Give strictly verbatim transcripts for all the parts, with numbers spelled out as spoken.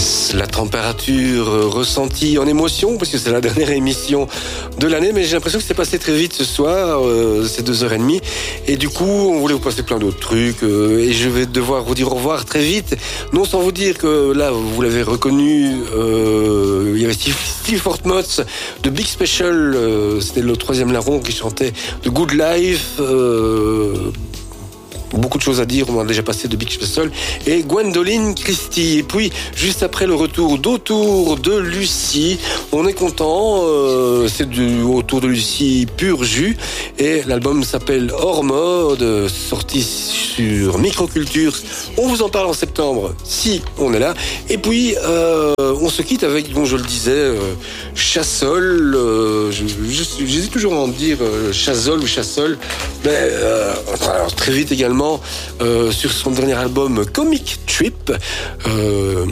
Est-ce la température ressentie en émotion, parce que c'est la dernière émission de l'année, mais j'ai l'impression que c'est passé très vite ce soir, euh, c'est deux heures et demie, et du coup, on voulait vous passer plein d'autres trucs, euh, et je vais devoir vous dire au revoir très vite, non sans vous dire que là, vous l'avez reconnu, euh, il y avait Steve, Steve Fortmotz de Big Special, euh, c'était le troisième larron qui chantait The Good Life, euh, beaucoup de choses à dire, on a déjà passé de Big Special, et Gwendoline Christie. Et puis, juste après le retour d'Autour de Lucie, on est content, euh, c'est du Autour de Lucie pur jus, et l'album s'appelle Hors Mode, sorti sur Microculture. On vous en parle en septembre, si on est là. Et puis, euh, on se quitte avec, bon, je le disais, euh, Chassol, euh, je, je, j'hésite toujours à en dire euh, Chazol ou Chassol, mais euh, alors, très vite également, Euh, sur son dernier album Comic Trip, euh,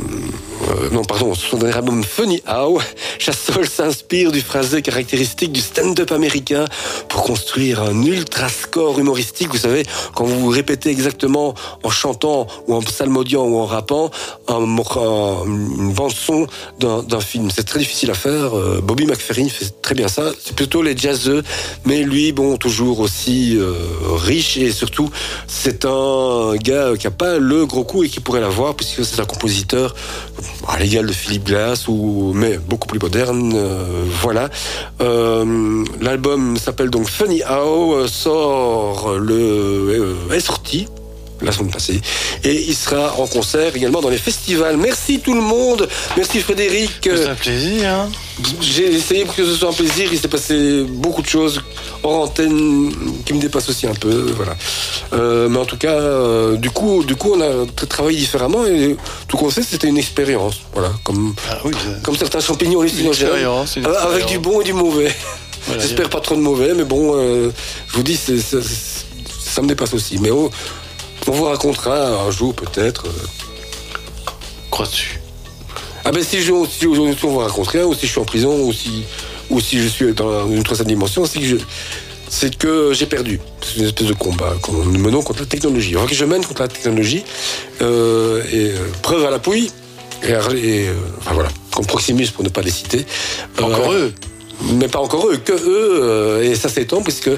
euh, non pardon, sur son dernier album Funny How, Chassol s'inspire du phrasé caractéristique du stand-up américain pour construire un ultra score humoristique. Vous savez, quand vous répétez exactement en chantant ou en psalmodiant ou en rappant un, un, une bande son d'un, d'un film, c'est très difficile à faire. euh, Bobby McFerrin fait très bien ça. C'est plutôt les jazzeux, mais lui, bon, toujours aussi euh, riche, et surtout c'est un gars qui a pas le gros coup et qui pourrait l'avoir, puisque c'est un compositeur à l'égal de Philip Glass, ou, mais beaucoup plus moderne. Euh, voilà. Euh, l'album s'appelle donc Funny How, sort le euh, est sorti la semaine passée, et il sera en concert également dans les festivals. Merci tout le monde, merci Frédéric. C'est un plaisir. Hein. J'ai essayé pour que ce soit un plaisir. Il s'est passé beaucoup de choses hors antenne qui me dépassent aussi un peu, voilà. Euh, mais en tout cas, euh, du coup, du coup, on a travaillé différemment, et tout qu'on sait, c'était une expérience, voilà, comme ah oui, comme certains champignons hallucinogènes, avec du bon et du mauvais. Voilà, j'espère pas trop de mauvais, mais bon, euh, je vous dis, c'est, c'est, c'est, ça me dépasse aussi. Mais on, on vous racontera un jour peut-être. Euh... Crois-tu? Ah ben si je si on vous raconterait, ou si je suis en prison, ou si, ou si je suis dans une troisième dimension, c'est que je, c'est que j'ai perdu. C'est une espèce de combat que nous menons contre la technologie. Enfin, que je mène contre la technologie, euh, et euh, preuve à l'appui, et, et euh, enfin voilà, comme Proximus pour ne pas les citer. Encore euh, eux. Mais pas encore eux, que eux, euh, et ça s'étend, puisque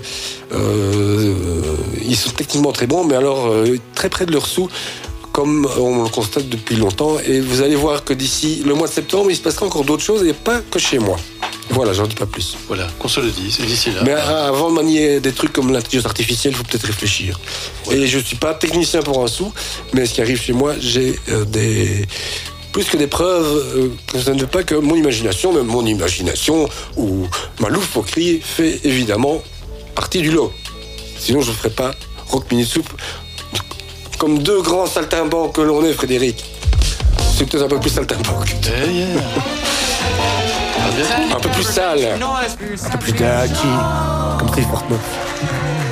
euh, ils sont techniquement très bons, mais alors euh, très près de leur sous, comme on le constate depuis longtemps. Et vous allez voir que d'ici le mois de septembre, il se passera encore d'autres choses, et pas que chez moi. Voilà, j'en dis pas plus. Voilà, qu'on se le dise, et d'ici là. Mais avant de manier des trucs comme l'intelligence artificielle, il faut peut-être réfléchir. Ouais. Et je suis pas technicien pour un sou, mais ce qui arrive chez moi, j'ai euh, des... plus que des preuves, euh, que ça ne veut pas que mon imagination, même mon imagination, ou ma loufoquerie, fait évidemment partie du lot. Sinon, je ne ferais pas Rock Minute Soup comme deux grands saltimbanques que l'on est, Frédéric. C'est peut-être un peu plus saltimbanque. Hey, yeah. Un peu plus sale. Un peu plus d'acquis, comme Steve Fortmotz.